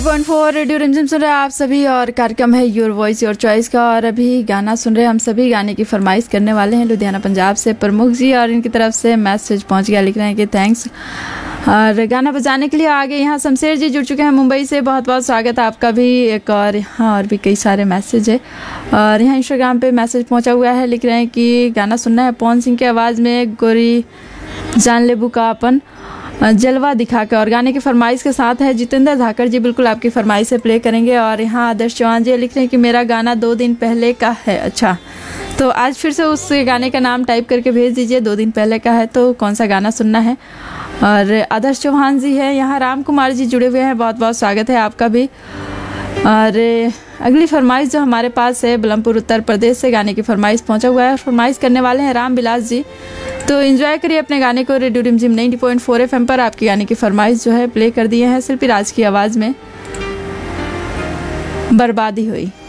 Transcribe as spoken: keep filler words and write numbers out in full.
Point four radio रिमझिम सुन रहे हैं आप सभी और कार्यक्रम है योर वॉइस योर चॉइस का। और अभी गाना सुन रहे हैं हम सभी। गाने की फरमाइश करने वाले हैं लुधियाना पंजाब से प्रमुख जी और इनकी तरफ से मैसेज पहुंच गया, लिख रहे हैं कि थैंक्स। और गाना बजाने के लिए आगे यहाँ शमशेर जी जुड़ चुके हैं मुंबई से, बहुत बहुत स्वागत है आपका भी। एक और यहाँ और भी कई सारे मैसेज है और यहाँ इंस्टाग्राम पे मैसेज पहुँचा हुआ है, लिख रहे हैं कि गाना सुनना है पवन सिंह की आवाज़ में गोरी जान लेबू का अपन जलवा दिखा के। और गाने की फरमाइश के साथ है जितेंद्र धाकर जी, बिल्कुल आपकी फरमाइश से प्ले करेंगे। और यहाँ आदर्श चौहान जी लिख रहे हैं कि मेरा गाना दो दिन पहले का है। अच्छा, तो आज फिर से उस गाने का नाम टाइप करके भेज दीजिए, दो दिन पहले का है तो कौन सा गाना सुनना है। और आदर्श चौहान जी है यहाँ, राम कुमार जी जुड़े हुए हैं, बहुत बहुत स्वागत है आपका भी। और अगली फरमाइश जो हमारे पास है बलमपुर उत्तर प्रदेश से गाने की फरमाइश पहुंचा हुआ है और फरमाइश करने वाले हैं राम बिलास जी। तो एंजॉय करिए अपने गाने को। रेडियो रिमझिम नाइंटी पॉइंट फोर एफएम पर आपकी गाने की फरमाइश जो है प्ले कर दिए हैं शिल्पी राज की आवाज़ में, बर्बादी हुई।